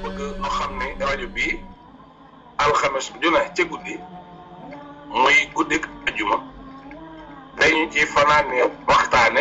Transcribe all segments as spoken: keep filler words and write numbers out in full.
bëgg ñu xam ne rajo bii alxames ju ne ca guddi muy guddik ajuma dañu ci fanaane waxtaane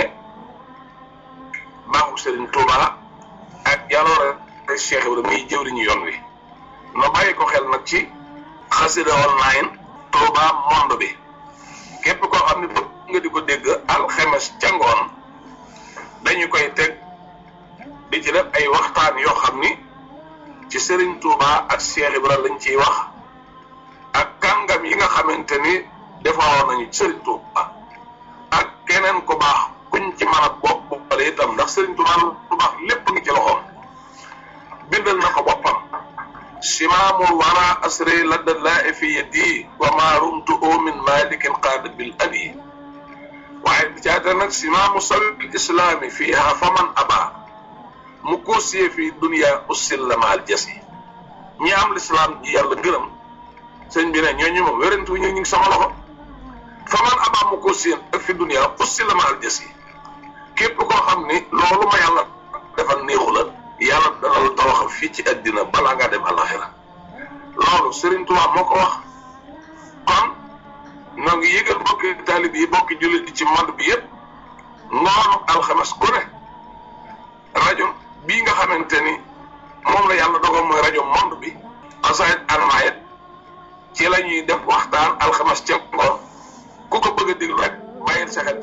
baaxu Serigne Touba ak jaloore Cheikh Ibrahima muy jëwriñu yoon wi no bàyyi ko xel nag ci xasida online Touba monde bi képp koo xam ne bëgg nga di ko dégg alxames ca ngoon dañu koy teg di ci def ay waxtaan yoo xam ni ci Serigne Touba ak Cheikh Ibrahima lañ ciy wax ak kàngam yi nga xamante ni defaroon nañu Serigne Touba ak keneen ku baax kuñ ci mën a bopp boppale itam ndax Serigne Touba lu baax lépp ngi ci loxoom bindal na ko boppam simaamul wara asri ladda laa fi yadi wa ma rumtu min malikin qaada bil abi waaye bi caata nag simaamu sabil islaami fiiha faman aba mu koosiyee fii dunia ussil la maal jas yi ñi am lislaam ji yàlla gërëm sëñ bi ne ñooñu moom wérantu ñu ngi sama loxo faman aba mu koosiyee ak fi dunia ussil la maal jas yi képp koo xam ni loolu ma yàlla defal néexu la yàlla dana la tawaxal fii ci àddina balaa ngaa dem àllaxira loolu Serigne Touba moo ko wax kon ñoo ngi yëgal bokki taalib yi bokki jullit yi ci monde bi yëpp ngoonu alxames ku ne rajo bii nga xamante ni moom la yàlla dogal mooy rajo monde bi xasaayit almaayit ci la ñuy def waxtaan alxames ca ngoon ku ko bëgg a déglu rek bàyyil sa xel